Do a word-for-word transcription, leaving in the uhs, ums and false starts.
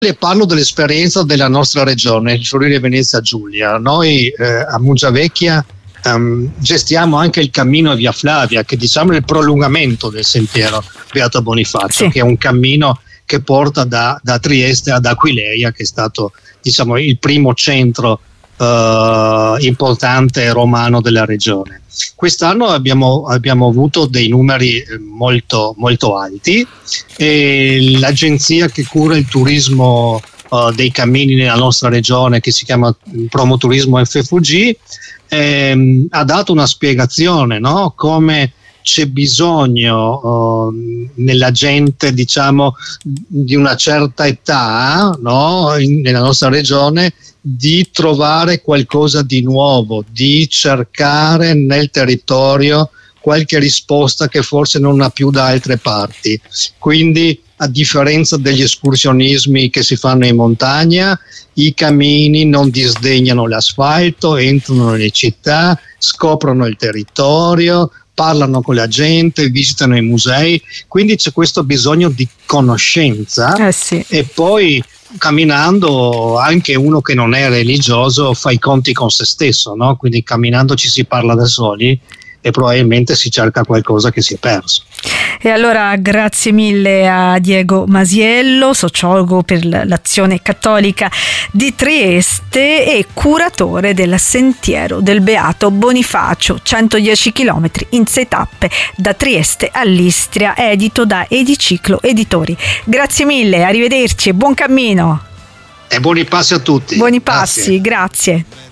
Le parlo dell'esperienza della nostra regione, il Friuli Venezia Giulia. Noi eh, a Muggiavecchia um, gestiamo anche il cammino Via Flavia, che diciamo è il prolungamento del sentiero Beato Bonifacio, sì. Che è un cammino che porta da, da Trieste ad Aquileia, che è stato diciamo il primo centro Uh, importante romano della regione. Quest'anno abbiamo, abbiamo avuto dei numeri molto, molto alti e l'agenzia che cura il turismo uh, dei cammini nella nostra regione, che si chiama Promoturismo F F G, ehm, ha dato una spiegazione, no? Come c'è bisogno uh, nella gente, diciamo, di una certa età, no? In, nella nostra regione, di trovare qualcosa di nuovo, di cercare nel territorio qualche risposta che forse non ha più da altre parti. Quindi, a differenza degli escursionismi che si fanno in montagna, i cammini non disdegnano l'asfalto, entrano nelle città, scoprono il territorio, parlano con la gente, visitano i musei, quindi c'è questo bisogno di conoscenza eh sì. E poi camminando anche uno che non è religioso fa i conti con se stesso, no? Quindi camminando ci si parla da soli e probabilmente si cerca qualcosa che si è perso. E allora grazie mille a Diego Masiello, sociologo per l'Azione Cattolica di Trieste e curatore del Sentiero del Beato Bonifacio, centodieci chilometri in sei tappe da Trieste all'Istria, edito da Ediciclo Editori. Grazie mille, arrivederci e buon cammino. E buoni passi a tutti. Buoni passi, grazie. grazie.